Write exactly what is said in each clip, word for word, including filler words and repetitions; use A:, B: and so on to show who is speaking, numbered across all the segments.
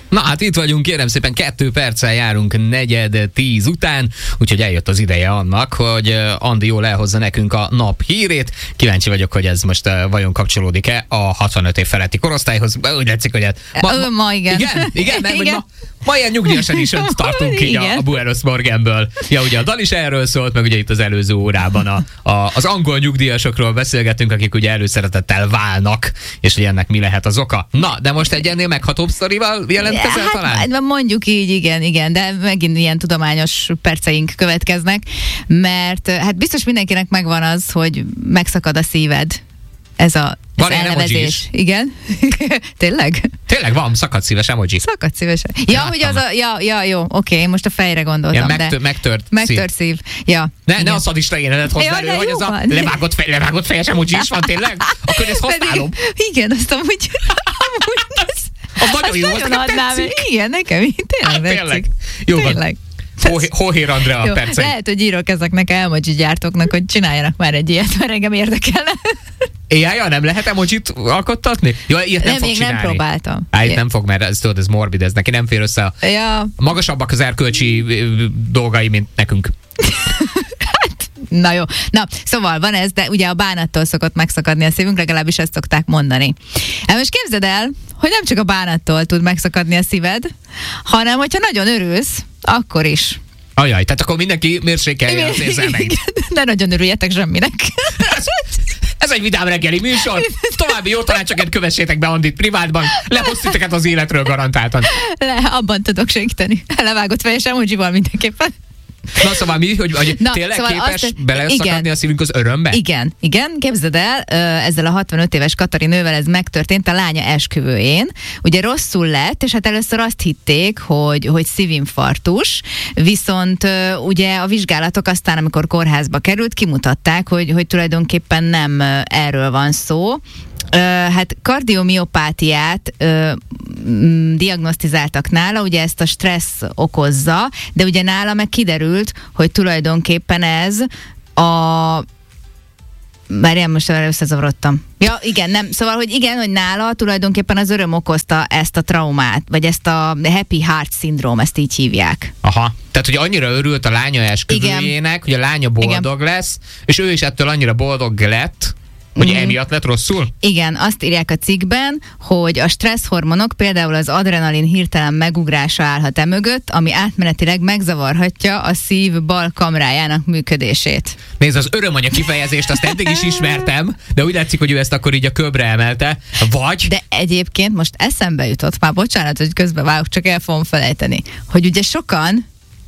A: Na hát itt vagyunk, kérem szépen, kettő perccel járunk negyed tíz után, úgyhogy eljött az ideje annak, hogy Andi jól elhozza nekünk a nap hírét. Kíváncsi vagyok, hogy ez most uh, vajon kapcsolódik-e a hatvanöt év feletti korosztályhoz. Úgy látszik, hogy ez...
B: Ma, ma, ma igen.
A: Igen? Igen? Nem, igen. Ma, ma ilyen nyugdíjasan is tartunk így a, a Buenos Morganből. Ja, ugye a dal is erről szólt, meg ugye itt az előző órában a, a, az angol nyugdíjasokról beszélgetünk, akik ugye előszeretettel válnak, és hogy ennek mi lehet az oka. Na, de most egy ennél meghatóbb sztorival jelentkezel
B: hát,
A: talán?
B: Hát mondjuk így, igen, igen, de megint ilyen tudományos perceink következnek, mert hát biztos mindenkinek megvan az, hogy megszakad a szíved. Ez a
A: van
B: ez elnevezés. Igen? Tényleg?
A: Tényleg van, szakadt szíves emoji.
B: Szakadt szíves. Ja, Láttam. Hogy az a, ja, ja, jó, oké, most a fejre gondoltam.
A: Ja, megtör,
B: de
A: megtört,
B: megtört szív. szív. Ja,
A: ne, ne a szadista énedet hozd elő, hogy az a levágott, fej, levágott fejes emoji is van tényleg? Akkor ezt használom.
B: Igen, azt amúgy... amúgy ez,
A: az nagyon jó, az nekem tetszik.
B: Igen, nekem tényleg
A: hát, tetszik. Jó van. Hóhér Andrea a percei.
B: Lehet, hogy írok ezeknek emoji gyártóknak, hogy csináljanak már egy ilyet, mert engem érdekelne.
A: Éjjel, nem lehet emojit alkottatni? Jó, ilyet nem, nem fog
B: még
A: csinálni.
B: Nem próbáltam.
A: Á, itt nem fog, mert ez, tudod, ez morbid, ez neki nem fér össze a
B: ja.
A: magasabbak az erkölcsi dolgai, mint nekünk.
B: Na jó. Na, szóval van ez, de ugye a bánattól szokott megszakadni a szívünk, legalábbis ezt szokták mondani. Hát most képzeld el, hogy nem csak a bánattól tud megszakadni a szíved, hanem hogyha nagyon örülsz, akkor is.
A: Ajaj, tehát akkor mindenki mérsékelje az érzelmeit.
B: De nagyon örüljetek semminek.
A: Ez, ez egy vidám reggeli műsor. További jó tanácsokat kövessétek be Andit privátban. Lehosszíteket az életről garantáltan.
B: Le, abban tudok segíteni. Levágott fejes emojival mindenképpen.
A: Na szóval mi, hogy, hogy Na, tényleg szóval képes azt, beleszakadni a szívünk az örömbe?
B: Igen, igen, képzeld el, ezzel a hatvanöt éves Katari nővel ez megtörtént a lánya esküvőjén. Ugye rosszul lett, és hát először azt hitték, hogy, hogy szívinfarktus, viszont ugye a vizsgálatok aztán, amikor kórházba került, kimutatták, hogy, hogy tulajdonképpen nem erről van szó. Uh, hát kardiomiopátiát uh, m- diagnosztizáltak nála, ugye ezt a stressz okozza, de ugye nála meg kiderült, hogy tulajdonképpen ez a... Várjál, most összezavarodtam. Ja, igen, nem. Szóval, hogy igen, hogy nála tulajdonképpen az öröm okozta ezt a traumát, vagy ezt a happy heart syndrome, ezt így hívják.
A: Aha. Tehát, hogy annyira örült a lánya esküvőjének, hogy a lánya boldog igen. lesz, és ő is ettől annyira boldog lett, hogy emiatt lett rosszul? Igen,
B: azt írják a cikkben, hogy a stresszhormonok, például az adrenalin hirtelen megugrása állhat emögött, ami átmenetileg megzavarhatja a szív bal kamrájának működését.
A: Nézd, az örömanya kifejezést azt eddig is ismertem, de úgy látszik, hogy ő ezt akkor így a köbre emelte. Vagy...
B: De egyébként most eszembe jutott, már bocsánat, hogy közben vágok, csak el fogom felejteni, hogy ugye sokan...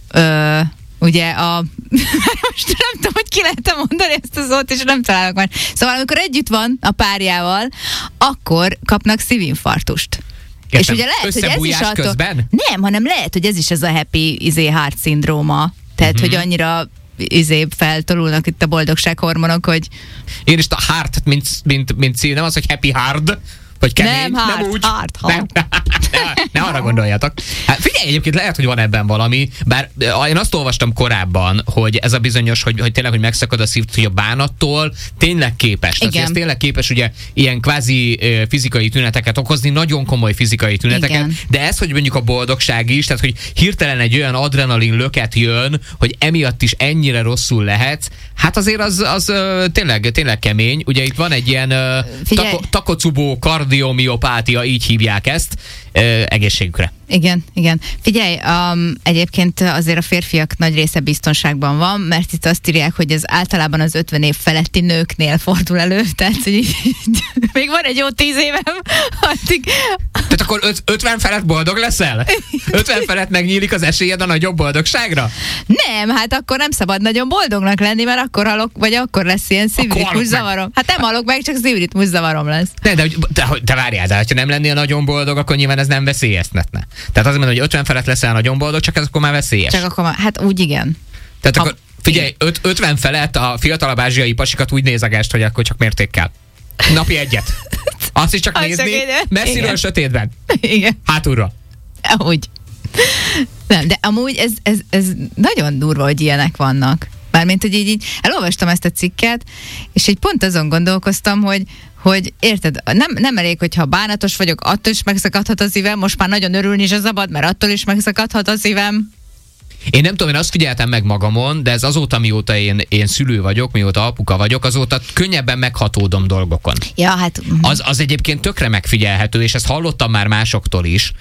B: Ö, Ugye a... most nem tudom, hogy ki lehet mondani ezt a szót, és nem találok már. Szóval amikor együtt van a párjával, akkor kapnak szívinfarktust.
A: És ugye lehet, hogy ez is attól... közben?
B: Nem, hanem lehet, hogy ez is ez a happy izé, heart szindróma. Tehát, uh-huh. hogy annyira izé feltolulnak itt a boldogsághormonok, hogy...
A: Én is a heart, mint, mint, mint szív, nem az, hogy happy hard, vagy kemény,
B: nem, hard,
A: nem úgy.
B: Hard, hard.
A: Nem, ne, ne arra gondoljatok. Hát figyelj, egyébként lehet, hogy van ebben valami, bár én azt olvastam korábban, hogy ez a bizonyos, hogy, hogy tényleg, hogy megszakad a szív, hogy a bánattól tényleg képes. Tehát, ez tényleg képes ugye ilyen kvázi fizikai tüneteket okozni, nagyon komoly fizikai tüneteket, igen. De ez, hogy mondjuk a boldogság is, tehát, hogy hirtelen egy olyan adrenalin löket jön, hogy emiatt is ennyire rosszul lehetsz, hát azért az, az tényleg, tényleg kemény. Ugye itt van egy ilyen tako, takocubó kardiomiopátia, így hívják ezt, ö, egészségükre.
B: Igen, igen. Figyelj, um, egyébként azért a férfiak nagy része biztonságban van, mert itt azt írják, hogy ez általában az ötven év feletti nőknél fordul elő, tehát hogy így, még van egy jó tíz évem, addig...
A: Tehát akkor ötven felett boldog leszel? ötven felett megnyílik az esélyed a nagyobb boldogságra?
B: Nem, hát akkor nem szabad nagyon boldognak lenni, mert akkor halok, vagy akkor lesz ilyen szívritmus zavarom. Hát nem halok meg, csak szívritmus zavarom lesz.
A: De, de, de, de várjál, de ha nem lennél nagyon boldog, akkor nyilván ez nem veszélyeztetne. Tehát azt mondom, hogy ötven felett leszel nagyon boldog, csak ez akkor már veszélyes.
B: Csak akkor már, hát úgy igen.
A: Tehát ha, akkor figyelj, ötven felett a fiatalabb ázsiai pasikat úgy nézegest, hogy akkor csak mértékkel. Napi egyet. Azt is csak
B: azt
A: nézni,
B: csak
A: messziről igen. Sötétben.
B: Igen.
A: Hátulra.
B: Úgy. Nem, de amúgy ez, ez, ez nagyon durva, hogy ilyenek vannak. Mármint, hogy így, így elolvastam ezt a cikket, és így pont azon gondolkoztam, hogy, hogy érted, nem, nem elég, hogyha bánatos vagyok, attól is megszakadhat a szívem, most már nagyon örülni is a szabad, mert attól is megszakadhat a szívem.
A: Én nem tudom, én azt figyeltem meg magamon, de ez azóta, mióta én, én szülő vagyok, mióta apuka vagyok, azóta könnyebben meghatódom dolgokon.
B: Ja, hát...
A: Az, az egyébként tökre megfigyelhető, és ezt hallottam már másoktól is.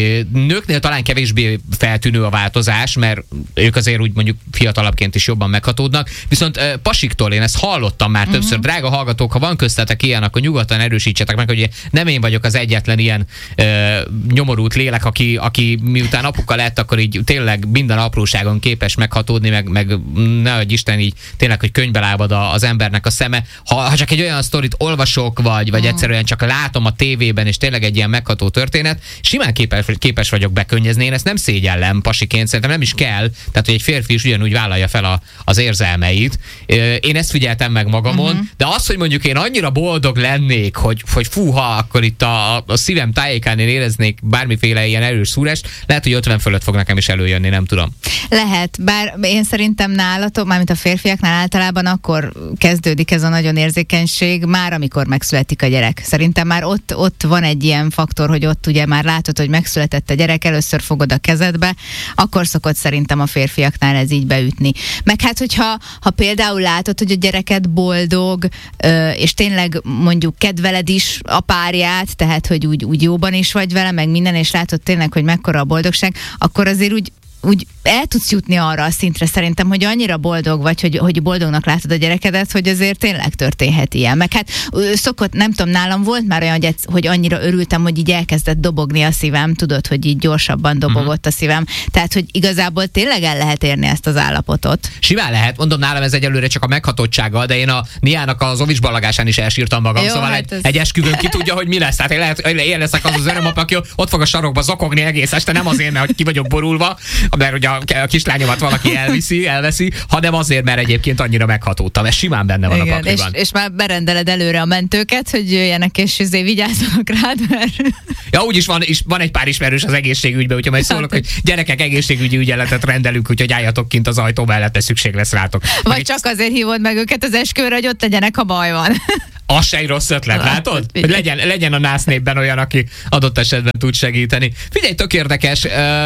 A: Nőknél talán kevésbé feltűnő a változás, mert ők azért úgy mondjuk fiatalabbként is jobban meghatódnak, viszont pasiktól én ezt hallottam már uh-huh. többször. Drága hallgatók, ha van köztetek ilyen, akkor nyugodtan erősítsetek meg, hogy nem én vagyok az egyetlen ilyen ö, nyomorult lélek, aki, aki miután apuka lett, akkor így tényleg minden apróságon képes meghatódni, meg, meg nehogy Isten így tényleg, hogy könyvbe lábad az embernek a szeme. Ha, ha csak egy olyan sztorit olvasok, vagy, vagy egyszerűen csak látom a tévében, és tényleg egy ilyen megható történet, simán képes, képes vagyok bekönyezni. Én ezt nem szégyellem pasiként, szerintem nem is kell, tehát hogy egy férfi is ugyanúgy vállalja fel a, az érzelmeit. Én ezt figyeltem meg magamon, uh-huh. de az, hogy mondjuk én annyira boldog lennék, hogy, hogy fúha, akkor itt a, a szívem tájékán én éreznék bármiféle ilyen erős szúrást, lehet, hogy ötven fölött fog nekem is előjönni, nem tudom.
B: Lehet, bár én szerintem nálatok, mármint a férfiaknál általában akkor kezdődik ez a nagyon érzékenység, már amikor megszületik a gyerek. Szerintem már ott, ott van egy ilyen faktor, hogy ott ugye már látod, hogy megszületett a gyerek, először fogod a kezedbe, akkor szokott szerintem a férfiaknál ez így beütni. Meg hát, hogyha ha például látod, hogy a gyereket boldog, és tényleg mondjuk kedveled is a párját, tehát, hogy úgy, úgy jóban is vagy vele, meg minden, és látod tényleg, hogy mekkora a boldogság, akkor azért úgy úgy el tudsz jutni arra a szintre szerintem, hogy annyira boldog vagy, hogy, hogy boldognak látod a gyerekedet, hogy azért tényleg történhet ilyen. Meg hát szokott, nem tudom, nálam volt már olyan, hogy, hogy annyira örültem, hogy így elkezdett dobogni a szívem, tudod, hogy így gyorsabban dobogott a szívem. Tehát, hogy igazából tényleg el lehet érni ezt az állapotot.
A: Simán lehet, mondom, nálam ez egyelőre csak a meghatottsága, de én a Niának az Ovics ballagásán is elsírtam magam, Jó, szóval hát egy, ez... egy esküvőn ki tudja, hogy mi lesz. Tehát én lehet, én leszek az az örömapa, aki ott fog a sarokba zokogni egész este, nem azért, mert hogy ki vagyok borulva, mert ugye a, a kislányomat valaki elviszi, elveszi, hanem azért, mert egyébként annyira meghatódtam. Ez simán benne van. Igen, a pakliban.
B: És, és már berendeled előre a mentőket, hogy jöjjenek és izé vigyázzanak rád, mert...
A: Ja, úgyis van, is, van egy pár ismerős az egészségügyben, úgyhogy majd szólok, hogy gyerekek, egészségügyi ügyeletet rendelünk, úgyhogy álljatok kint az ajtó mellett, de szükség lesz rátok.
B: Vagy meg csak egy... azért hívod meg őket az esküvőre, hogy ott legyenek, ha baj van.
A: Az se egy rossz ötlet, látod? Hogy legyen, legyen a nász népben olyan, aki adott esetben tud segíteni. Figyelj, tök érdekes,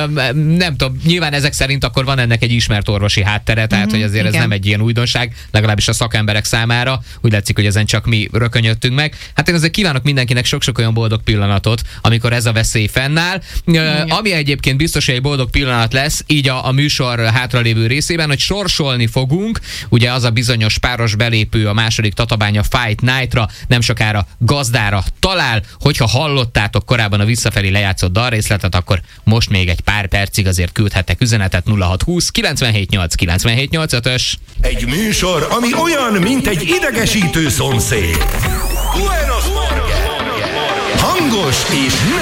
A: nem tudom, nyilván ezek szerint akkor van ennek egy ismert orvosi háttere, tehát mm-hmm, hogy azért igen. Ez nem egy ilyen újdonság, legalábbis a szakemberek számára. Úgy látszik, hogy ezen csak mi rökönyödtünk meg. Hát én azért kívánok mindenkinek sok-sok olyan boldog pillanatot, amikor ez a veszély fennáll. Igen. Ami egyébként biztos, hogy egy boldog pillanat lesz, így a, a műsor hátralévő részében, hogy sorsolni fogunk, ugye az a bizonyos páros belépő a második Tatabánya Fight Night nem sokára gazdára talál. Hogyha hallottátok korábban a visszafelé lejátszott dalrészletet, akkor most még egy pár percig azért küldhettek üzenetet nulla hat húsz kilencvenhét nyolc kilencvenhét nyolcvatos.
C: Egy műsor, ami olyan, mint egy idegesítő szomszéd. Buenos Morgen! Hangos és